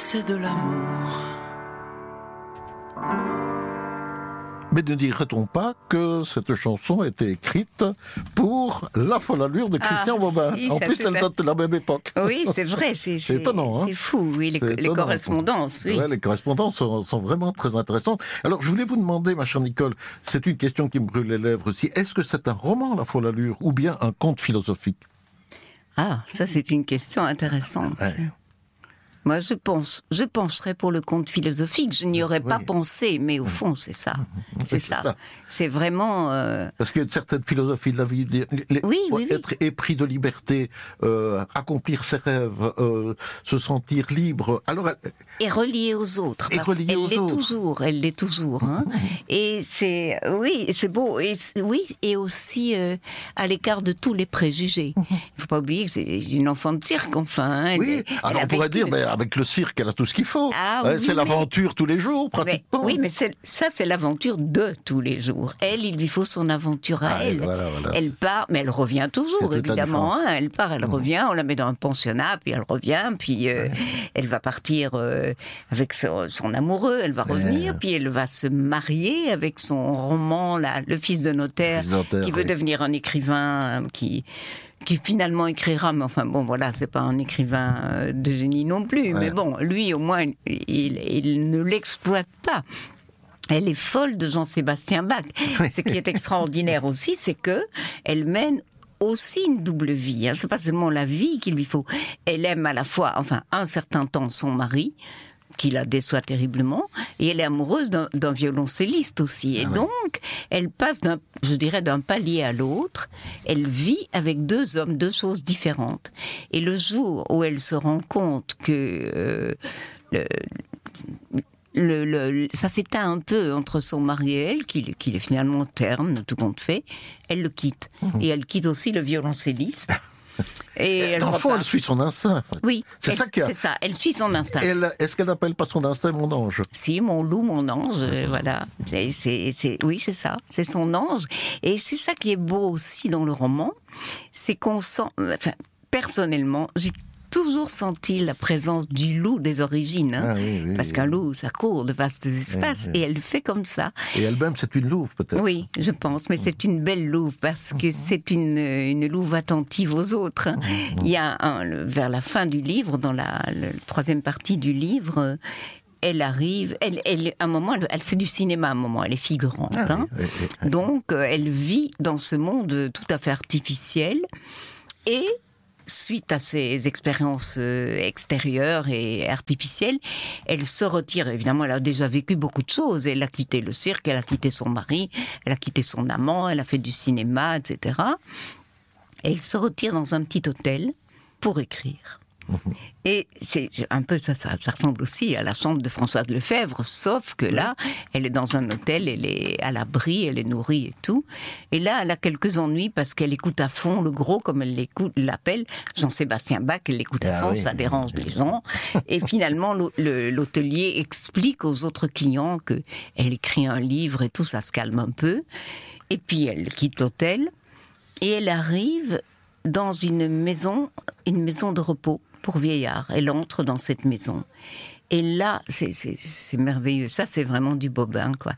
c'est de l'amour. Mais ne dirait-on pas que cette chanson a été écrite pour La folle allure de Christian Bobin? Si, en plus, elle date de la même époque. Oui, c'est vrai. C'est étonnant. C'est fou, oui, les correspondances. Oui. Ouais, les correspondances sont vraiment très intéressantes. Alors, je voulais vous demander, ma chère Nicole, c'est une question qui me brûle les lèvres aussi. Est-ce que c'est un roman, La folle allure, ou bien un conte philosophique? Ah, ça c'est une question intéressante. Ouais. Moi, je pencherais pour le conte philosophique. Je n'y aurais pas pensé, mais au fond, c'est ça. C'est ça. C'est vraiment... Parce qu'il y a une certaine philosophie de la vie. Oui. Être épris de liberté, accomplir ses rêves, se sentir libre. Alors, et relié aux autres. Elle l'est toujours. Hein. Et c'est... Oui, c'est beau. Et aussi à l'écart de tous les préjugés. Il ne faut pas oublier que c'est une enfant de cirque, enfin. Hein. Oui, alors on pourrait dire... avec le cirque, elle a tout ce qu'il faut. C'est l'aventure tous les jours, pratiquement. Oui, mais c'est l'aventure de tous les jours. Elle, il lui faut son aventure à elle. Voilà. Elle part, mais elle revient toujours, évidemment. Hein. Elle part, elle revient, on la met dans un pensionnat, puis elle revient, puis elle va partir avec son amoureux, elle va revenir, puis elle va se marier avec son roman, là, Le fils de notaire, qui veut devenir un écrivain qui finalement écrira, mais enfin bon voilà, c'est pas un écrivain de génie non plus, mais bon, lui au moins, il ne l'exploite pas. Elle est folle de Jean-Sébastien Bach. Ce qui est extraordinaire aussi, c'est que elle mène aussi une double vie. Hein. C'est pas seulement la vie qu'il lui faut. Elle aime à la fois, enfin, un certain temps son mari, qui la déçoit terriblement, et elle est amoureuse d'un violoncelliste aussi. Et donc, elle passe d'un palier à l'autre, elle vit avec deux hommes, deux choses différentes. Et le jour où elle se rend compte que ça s'éteint un peu entre son mari et elle, qu'il est finalement terne, tout compte fait, elle le quitte. Et elle quitte aussi le violoncelliste. Et dans le fond, elle suit son instinct. Oui, c'est ça, elle suit son instinct. Est-ce qu'elle n'appelle pas son instinct mon ange? Si, mon loup, mon ange, voilà. Oui, c'est ça, c'est son ange. Et c'est ça qui est beau aussi dans le roman, c'est qu'on sent... Enfin, personnellement, j'ai toujours senti la présence du loup des origines. Hein, parce qu'un loup, ça court de vastes espaces, et elle fait comme ça. Et elle-même, c'est une louve, peut-être. Oui, je pense, mais c'est une belle louve, parce que c'est une louve attentive aux autres. Hein. Il y a vers la fin du livre, dans la troisième partie du livre... Elle arrive, à un moment, elle fait du cinéma, à un moment, elle est figurante. Donc, elle vit dans ce monde tout à fait artificiel. Et, suite à ces expériences extérieures et artificielles, elle se retire. Évidemment, elle a déjà vécu beaucoup de choses. Elle a quitté le cirque, elle a quitté son mari, elle a quitté son amant, elle a fait du cinéma, etc. Et elle se retire dans un petit hôtel pour écrire. Et c'est un peu ça ressemble aussi à la chambre de Françoise Lefebvre, sauf que là, elle est dans un hôtel, elle est à l'abri, elle est nourrie et tout. Et là, elle a quelques ennuis parce qu'elle écoute à fond le gros, comme elle l'appelle, Jean-Sébastien Bach, elle l'écoute à fond, ça dérange les gens. Et finalement, l'hôtelier explique aux autres clients qu'elle écrit un livre et tout, ça se calme un peu. Et puis, elle quitte l'hôtel et elle arrive dans une maison de repos pour vieillards. Elle entre dans cette maison. Et là, c'est merveilleux. Ça, c'est vraiment du Bobin, quoi.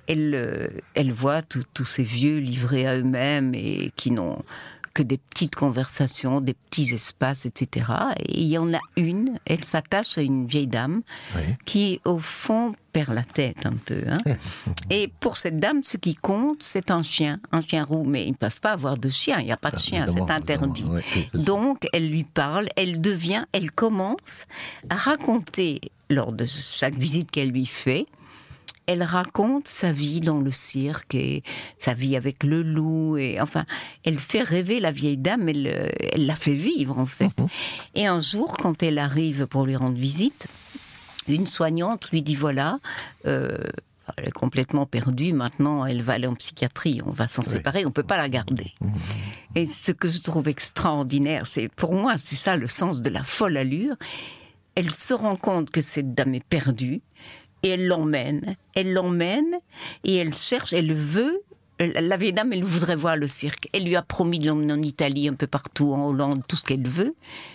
Elle voit tous ces vieux livrés à eux-mêmes et qui n'ont que des petites conversations, des petits espaces, etc. Et il y en a une, elle s'attache à une vieille dame qui, au fond, perd la tête un peu. Hein. Et pour cette dame, ce qui compte, c'est un chien roux. Mais ils ne peuvent pas avoir de chien, il n'y a pas de chien, c'est interdit. Donc, elle lui parle, elle commence à raconter, lors de chaque visite qu'elle lui fait, elle raconte sa vie dans le cirque et sa vie avec le loup. Et enfin, elle fait rêver la vieille dame, elle la fait vivre en fait. Et un jour, quand elle arrive pour lui rendre visite, une soignante lui dit voilà, elle est complètement perdue, maintenant elle va aller en psychiatrie, on va s'en séparer, on ne peut pas la garder. Et ce que je trouve extraordinaire, pour moi, c'est ça le sens de La folle allure. Elle se rend compte que cette dame est perdue, et elle l'emmène, et elle cherche, elle veut, la vieille dame, elle voudrait voir le cirque. Elle lui a promis de l'emmener en Italie, un peu partout, en Hollande, tout ce qu'elle veut.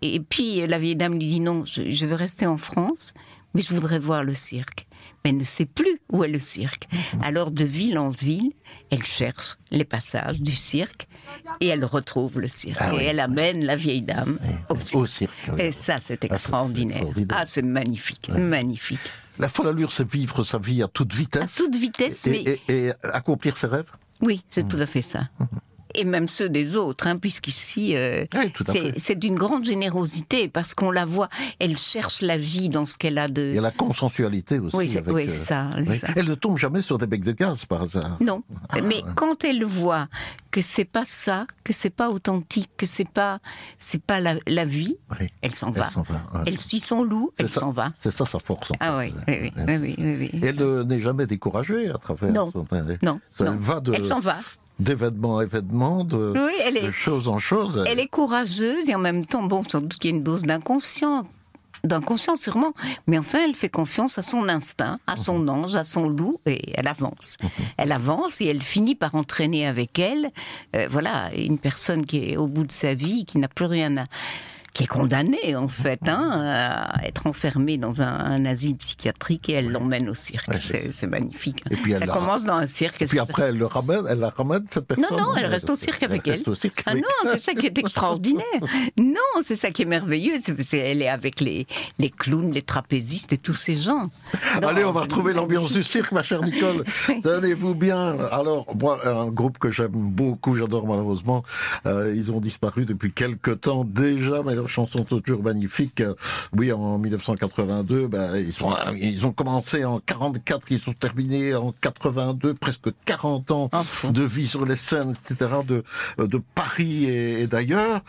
Et puis la vieille dame lui dit non, je veux rester en France, mais je voudrais voir le cirque. Mais elle ne sait plus où est le cirque. Alors de ville en ville, elle cherche les passages du cirque et elle retrouve le cirque. Et elle amène la vieille dame au cirque. Oui. Et ça, c'est extraordinaire. C'est magnifique, magnifique. La folle allure, c'est vivre sa vie à toute vitesse. À toute vitesse, et accomplir ses rêves. Oui, c'est tout à fait ça. Et même ceux des autres, puisqu'ici, c'est d'une grande générosité, parce qu'on la voit, elle cherche la vie dans ce qu'elle a de... Il y a la consensualité aussi. Oui, c'est ça. Elle ne tombe jamais sur des becs de gaz, par hasard. Non, mais quand elle voit que c'est pas ça, que c'est pas authentique, que c'est pas la vie, elle s'en va. Elle suit son loup, elle s'en va. C'est ça sa force. Oui. Et elle n'est jamais découragée à travers... Non, elle s'en va. D'événement en événement, de chose en chose. Elle est courageuse et en même temps, sans doute qu'il y a une dose d'inconscience sûrement, mais enfin elle fait confiance à son instinct, à son ange, à son loup, et elle avance. Elle avance et elle finit par entraîner avec elle, une personne qui est au bout de sa vie, qui n'a plus rien à... qui est condamnée en fait à être enfermée dans un asile psychiatrique et elle l'emmène au cirque. C'est magnifique. Et puis ça commence dans un cirque. Et puis après elle la ramène cette personne. Non, elle reste au cirque avec elle. Non, c'est ça qui est extraordinaire. Non, c'est ça qui est merveilleux. Elle est avec les clowns, les trapézistes et tous ces gens. Allez, on va retrouver l'ambiance du cirque, ma chère Nicole. Tenez-vous bien. Alors, moi, un groupe que j'aime beaucoup, j'adore malheureusement, ils ont disparu depuis quelques temps déjà, mais leurs chansons sont toujours magnifiques. Oui, en 1982, ils ont commencé en 44, ils sont terminés en 82, presque 40 ans de vie sur les scènes, etc., de Paris et d'ailleurs.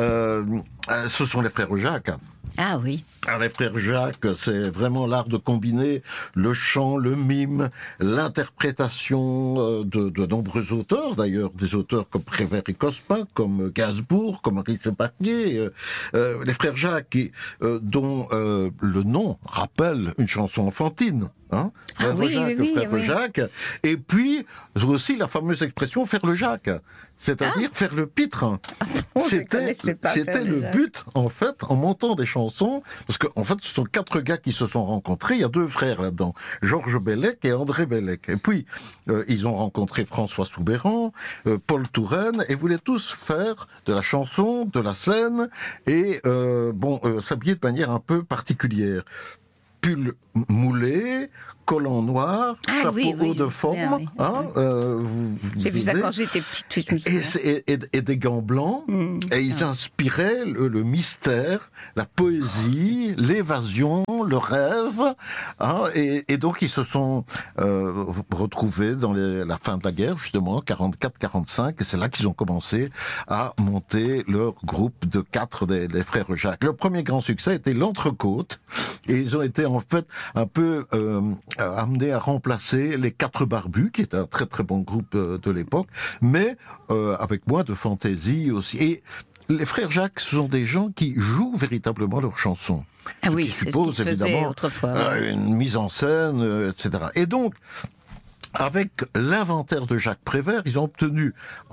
Ce sont les frères Jacques. Ah oui. Les frères Jacques, c'est vraiment l'art de combiner le chant, le mime, l'interprétation de nombreux auteurs, d'ailleurs, des auteurs comme Prévert et Cosma, comme Gainsbourg, comme Maurice Barnier. Les frères Jacques, dont le nom rappelle une chanson enfantine. Frère Jacques. Et puis, aussi la fameuse expression « faire le Jacques ». C'est-à-dire faire le pitre. C'était le but, en fait, en montant des chansons, parce qu'en fait, ce sont 4 gars qui se sont rencontrés, il y a 2 frères là-dedans, Georges Bellec et André Bellec. Et puis, ils ont rencontré François Soubeyran, Paul Touraine, et voulaient tous faire de la chanson, de la scène, et s'habiller de manière un peu particulière. Pull moulé, collant noir, chapeau haut de forme. J'ai vu ça quand j'étais petite. Et des gants blancs. Et ils inspiraient le mystère, la poésie, l'évasion, le rêve. Et donc ils se sont retrouvés dans la fin de la guerre, justement, 44-45. Et c'est là qu'ils ont commencé à monter leur groupe de 4 des frères Jacques. Le premier grand succès était l'Entrecôte. Et ils ont été en fait un peu amenés à remplacer les 4 Barbus, qui était un très très bon groupe de l'époque, mais avec moins de fantaisie aussi. Et les frères Jacques, ce sont des gens qui jouent véritablement leurs chansons. Ah oui, c'est ce qui se faisait autrefois. Une mise en scène, etc. Et donc, avec l'inventaire de Jacques Prévert, ils ont obtenu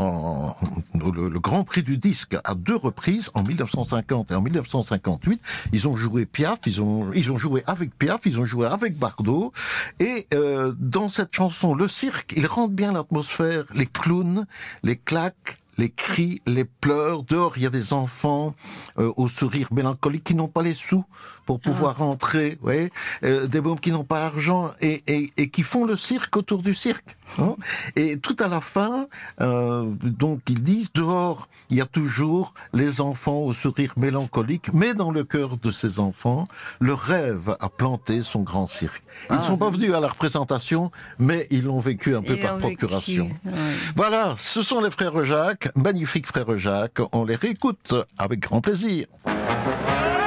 le Grand Prix du disque à 2 reprises, en 1950 et en 1958. Ils ont joué Piaf, ils ont joué avec Piaf, ils ont joué avec Bardot. Et dans cette chanson, le cirque, il rentre bien l'atmosphère, les clowns, les claques, les cris, les pleurs. Dehors, il y a des enfants au sourire mélancolique qui n'ont pas les sous pour pouvoir rentrer, des mômes qui n'ont pas l'argent et qui font le cirque autour du cirque. Et tout à la fin, donc ils disent, dehors, il y a toujours les enfants au sourire mélancolique, mais dans le cœur de ces enfants, le rêve a planté son grand cirque. Ils ne sont pas venus à la représentation, mais ils l'ont vécu un peu par procuration. Voilà, ce sont les frères Jacques, magnifiques frères Jacques, on les réécoute avec grand plaisir.